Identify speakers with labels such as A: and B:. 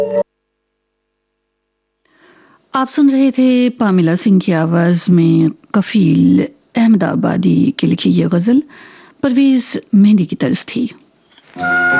A: आप सुन रहे थे पामिला सिंह की आवाज में कफील अहमदाबादी की लिखी ये गजल परवेज मेहंदी की तर्ज थी।